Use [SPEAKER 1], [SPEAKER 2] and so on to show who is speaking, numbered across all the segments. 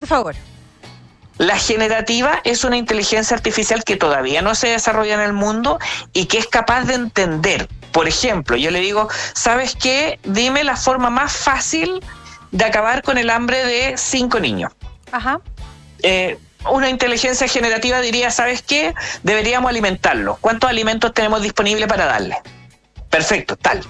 [SPEAKER 1] favor.
[SPEAKER 2] La generativa es una inteligencia artificial que todavía no se desarrolla en el mundo y que es capaz de entender. Por ejemplo, yo le digo, ¿sabes qué? Dime la forma más fácil de acabar con el hambre de 5 niños.
[SPEAKER 1] Ajá.
[SPEAKER 2] Una inteligencia generativa diría, ¿sabes qué? Deberíamos alimentarlos. ¿Cuántos alimentos tenemos disponibles para darle? Perfecto, tal.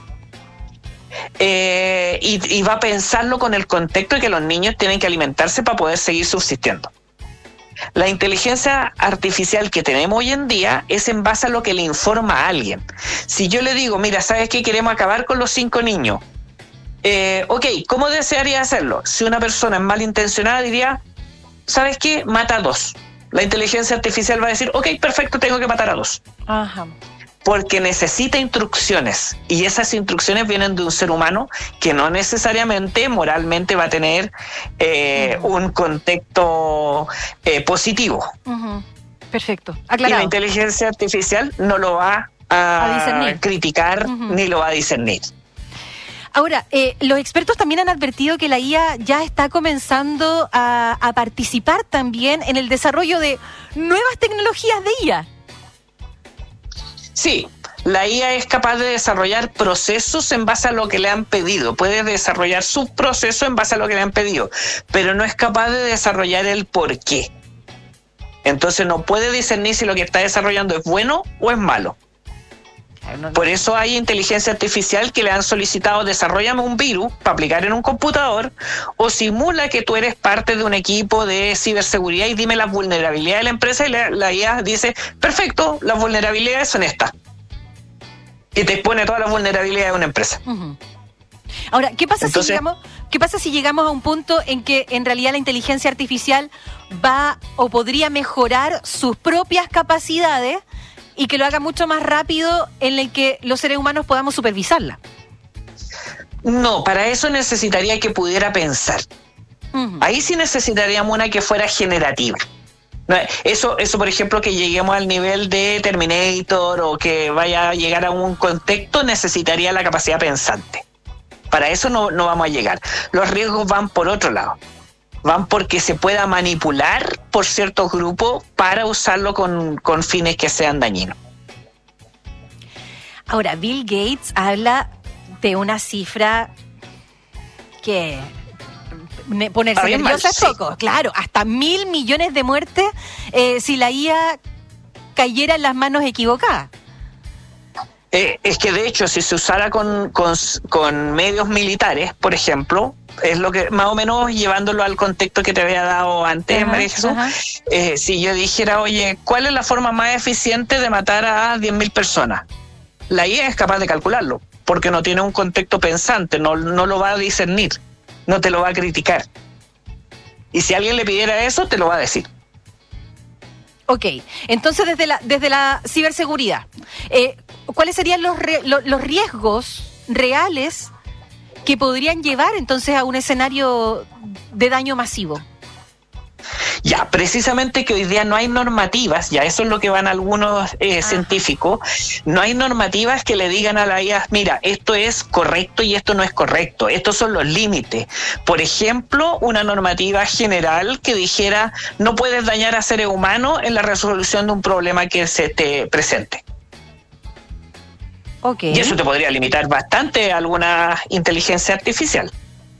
[SPEAKER 2] Y va a pensarlo con el contexto de que los niños tienen que alimentarse para poder seguir subsistiendo. La inteligencia artificial que tenemos hoy en día es en base a lo que le informa a alguien. Si yo le digo, mira, ¿sabes qué? Queremos acabar con los 5 niños. Ok, ¿cómo desearía hacerlo? Si una persona es malintencionada diría, ¿sabes qué? Mata a 2. La inteligencia artificial va a decir, ok, perfecto, tengo que matar a 2.
[SPEAKER 1] Ajá.
[SPEAKER 2] Porque necesita instrucciones, y esas instrucciones vienen de un ser humano que no necesariamente moralmente va a tener un contexto positivo.
[SPEAKER 1] Uh-huh. Perfecto,
[SPEAKER 2] aclarado. Y la inteligencia artificial no lo va a criticar, uh-huh, ni lo va a discernir.
[SPEAKER 1] Ahora, los expertos también han advertido que la IA ya está comenzando a participar también en el desarrollo de nuevas tecnologías de IA.
[SPEAKER 2] Sí, la IA es capaz de desarrollar procesos en base a lo que le han pedido. Puede desarrollar sus procesos en base a lo que le han pedido, pero no es capaz de desarrollar el por qué. Entonces no puede discernir si lo que está desarrollando es bueno o es malo. Por eso hay inteligencia artificial que le han solicitado, desarróllame un virus para aplicar en un computador o simula que tú eres parte de un equipo de ciberseguridad y dime las vulnerabilidades de la empresa, y la IA dice, perfecto, las vulnerabilidades son estas. Y te expone todas las vulnerabilidades de una empresa.
[SPEAKER 1] Uh-huh. Ahora, ¿qué pasa si llegamos a un punto en que en realidad la inteligencia artificial va o podría mejorar sus propias capacidades y que lo haga mucho más rápido en el que los seres humanos podamos supervisarla?
[SPEAKER 2] No, para eso necesitaría que pudiera pensar. Uh-huh. Ahí sí necesitaríamos una que fuera generativa. Eso, por ejemplo, que lleguemos al nivel de Terminator o que vaya a llegar a un contexto, necesitaría la capacidad pensante. Para eso no vamos a llegar. Los riesgos van por otro lado. Van porque se pueda manipular por ciertos grupos para usarlo con fines que sean dañinos.
[SPEAKER 1] Ahora, Bill Gates habla de una cifra que ponerse nerviosa es poco. Sí. Claro, hasta 1.000 millones de muertes si la IA cayera en las manos equivocadas.
[SPEAKER 2] Es que de hecho, si se usara con medios militares, por ejemplo, es lo que más o menos llevándolo al contexto que te había dado antes, María Jesús. Si yo dijera, oye, ¿cuál es la forma más eficiente de matar a 10.000 personas? La IA es capaz de calcularlo, porque no tiene un contexto pensante, no lo va a discernir, no te lo va a criticar. Y si alguien le pidiera eso, te lo va a decir.
[SPEAKER 1] Ok, entonces desde la ciberseguridad, ¿cuáles serían los riesgos reales que podrían llevar entonces a un escenario de daño masivo?
[SPEAKER 2] Ya, precisamente que hoy día no hay normativas, ya eso es lo que van algunos científicos, no hay normativas que le digan a la IA, mira, esto es correcto y esto no es correcto, estos son los límites. Por ejemplo, una normativa general que dijera, no puedes dañar a seres humanos en la resolución de un problema que se te presente.
[SPEAKER 1] Okay.
[SPEAKER 2] Y eso te podría limitar bastante a alguna inteligencia artificial.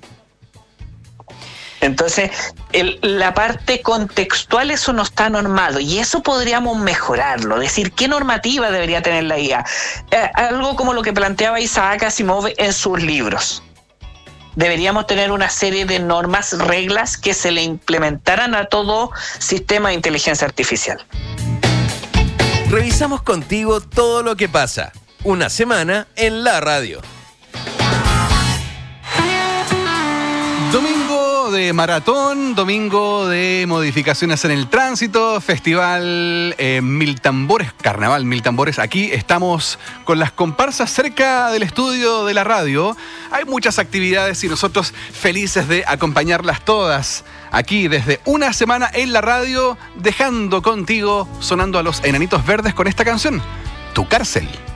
[SPEAKER 2] Entonces, la parte contextual, eso no está normado y eso podríamos mejorarlo, decir qué normativa debería tener la IA. Algo como lo que planteaba Isaac Asimov en sus libros. Deberíamos tener una serie de normas, reglas que se le implementaran a todo sistema de inteligencia artificial.
[SPEAKER 3] Revisamos contigo todo lo que pasa. Una semana en la radio.
[SPEAKER 4] Domingo de maratón, domingo de modificaciones en el tránsito, festival Mil Tambores, carnaval Mil Tambores. Aquí estamos con las comparsas cerca del estudio de la radio. Hay muchas actividades y nosotros felices de acompañarlas todas aquí desde una semana en la radio, dejando contigo sonando a los Enanitos Verdes con esta canción, Tu Cárcel.